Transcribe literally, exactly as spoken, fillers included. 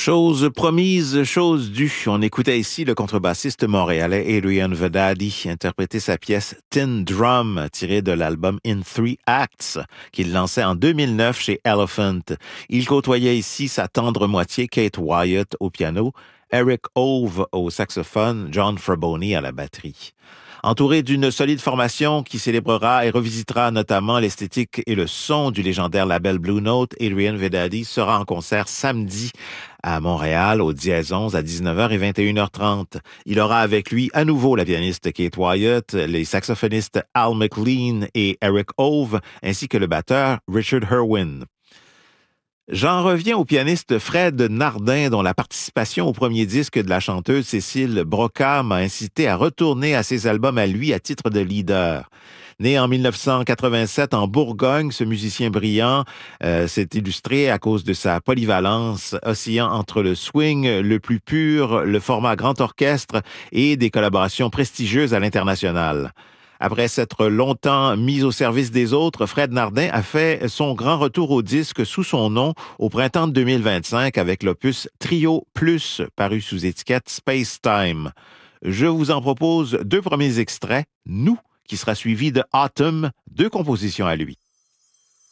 Chose promise, chose due. On écoutait ici le contrebassiste montréalais Adrian Vedadi interpréter sa pièce Tin Drum, tirée de l'album In Three Acts, qu'il lançait en deux mille neuf chez Elephant. Il côtoyait ici sa tendre moitié Kate Wyatt au piano, Eric Ove au saxophone, John Fraboni à la batterie. Entouré d'une solide formation qui célébrera et revisitera notamment l'esthétique et le son du légendaire label Blue Note, Adrian Vedadi sera en concert samedi à Montréal au Dièse onze à dix-neuf heures et vingt et une heures trente. Il aura avec lui à nouveau la pianiste Kate Wyatt, les saxophonistes Al McLean et Eric Ove, ainsi que le batteur Richard Herwin. J'en reviens au pianiste Fred Nardin, dont la participation au premier disque de la chanteuse Cécile Broca m'a incité à retourner à ses albums à lui à titre de leader. Né en dix-neuf cent quatre-vingt-sept en Bourgogne, ce musicien brillant euh, s'est illustré à cause de sa polyvalence, oscillant entre le swing le plus pur, le format grand orchestre et des collaborations prestigieuses à l'international. Après s'être longtemps mis au service des autres, Fred Nardin a fait son grand retour au disque sous son nom au printemps de deux mille vingt-cinq avec l'opus Trio Plus, paru sous étiquette Space Time. Je vous en propose deux premiers extraits, Nous, qui sera suivi de Autumn, deux compositions à lui.